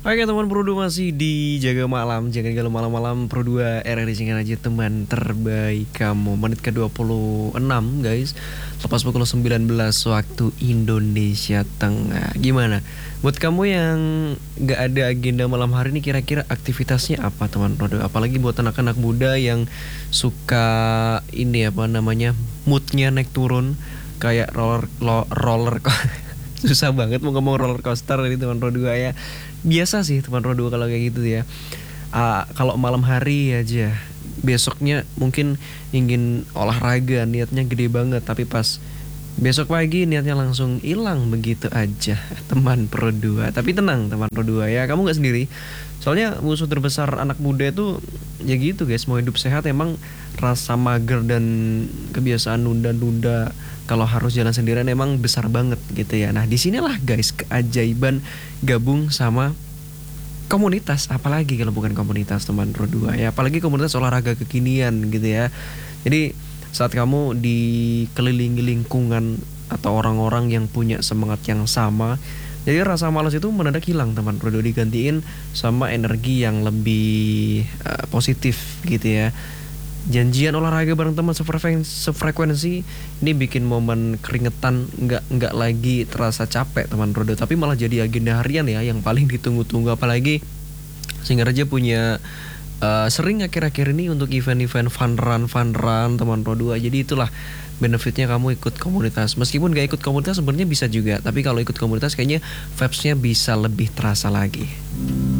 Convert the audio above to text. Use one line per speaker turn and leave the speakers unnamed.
Oke teman Pro 2 masih di Jaga Malam. Jangan galau malam-malam. Pro 2 RRI Singkat aja teman terbaik kamu. Menit ke-26 guys. Lepas pukul 19 waktu Indonesia Tengah. Gimana? Buat kamu yang gak ada agenda malam hari ini, kira-kira aktivitasnya apa teman Pro 2? Apalagi buat anak-anak muda yang suka ini apa namanya, moodnya naik turun. Kayak roller susah banget mau ngomong roller coaster ini teman Pro 2 ya. Biasa sih teman Pro 2 kalau kayak gitu ya. Kalau malam hari aja, besoknya mungkin ingin olahraga, niatnya gede banget, tapi pas besok pagi niatnya langsung hilang begitu aja teman Pro 2. Tapi tenang teman Pro 2 ya, kamu nggak sendiri. Soalnya musuh terbesar anak muda itu ya gitu guys, mau hidup sehat emang rasa mager dan kebiasaan nunda-nunda kalau harus jalan sendirian emang besar banget gitu ya. Nah disinilah guys keajaiban gabung sama komunitas, apalagi kalau bukan komunitas teman Pro 2 ya, apalagi komunitas olahraga kekinian gitu ya. Jadi saat kamu dikelilingi lingkungan atau orang-orang yang punya semangat yang sama, jadi rasa malas itu mendadak hilang teman Pro 2, digantiin sama energi yang lebih positif gitu ya. Janjian olahraga bareng teman sefrekuensi ini bikin momen keringetan nggak lagi terasa capek teman Pro 2, tapi malah jadi agenda harian ya yang paling ditunggu-tunggu. Apalagi Singaraja punya sering akhir-akhir ini untuk event-event fun run teman Pro 2. Jadi itulah benefitnya kamu ikut komunitas. Meskipun gak ikut komunitas sebenarnya bisa juga, tapi kalau ikut komunitas kayaknya vibes-nya bisa lebih terasa lagi.